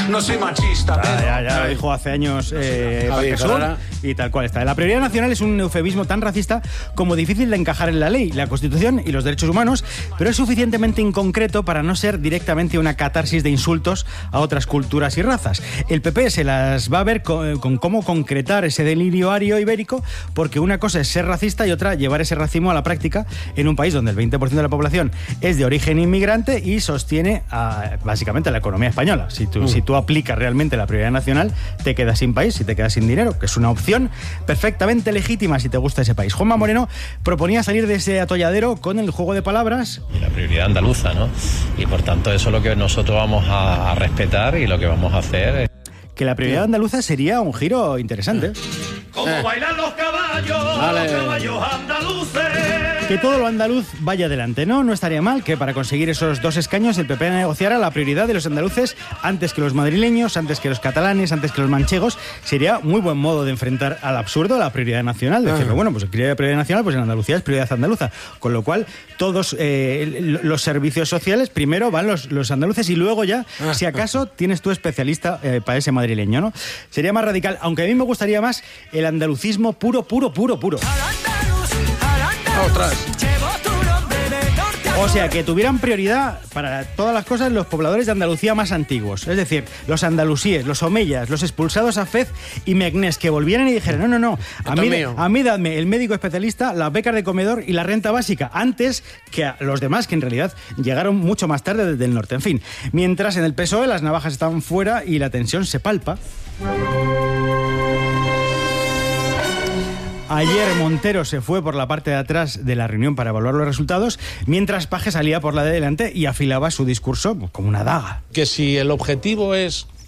No soy machista, pero... Ya lo dijo hace años Parquesur, y tal cual está. La prioridad nacional es un eufemismo tan racista como difícil de encajar en la ley, la Constitución y los derechos humanos, pero es suficientemente inconcreto para no ser directamente una catarsis de insultos a otras culturas y razas. El PP se las va a ver con cómo concretar ese delirio ario ibérico, porque una cosa es ser racista y otra llevar ese racismo a la práctica en un país donde el 20% de la población es de origen inmigrante y sostiene básicamente la economía española. Si tú aplicas realmente la prioridad nacional, te quedas sin país y te quedas sin dinero, que es una opción perfectamente legítima si te gusta ese país. Juanma Moreno proponía salir de ese atolladero con el juego de palabras. Y la prioridad andaluza, ¿no? Y por tanto eso es lo que nosotros vamos a respetar y lo que vamos a hacer. Que la prioridad andaluza sería un giro interesante. Como bailan los caballos, los caballos andaluces. Que todo lo andaluz vaya adelante, ¿no? No estaría mal que para conseguir esos 2 escaños el PP negociara la prioridad de los andaluces antes que los madrileños, antes que los catalanes, antes que los manchegos. Sería muy buen modo de enfrentar al absurdo la prioridad nacional. Decirlo, bueno, pues prioridad nacional, pues en Andalucía es prioridad andaluza. Con lo cual, todos los servicios sociales, primero van los andaluces y luego ya, si acaso, tienes tu especialista para ese madrileño, ¿no? Sería más radical, aunque a mí me gustaría más el andalucismo puro. Otras. O sea, que tuvieran prioridad para todas las cosas los pobladores de Andalucía más antiguos. Es decir, los andalusíes, los omeyas, los expulsados a Fez y Meknès, que volvieran y dijeran, no, a mí dadme el médico especialista, las becas de comedor y la renta básica, antes que a los demás, que en realidad llegaron mucho más tarde desde el norte. En fin, mientras en el PSOE las navajas están fuera y la tensión se palpa. Ayer Montero se fue por la parte de atrás de la reunión para evaluar los resultados, mientras Paje salía por la de delante y afilaba su discurso como una daga. Que si el objetivo es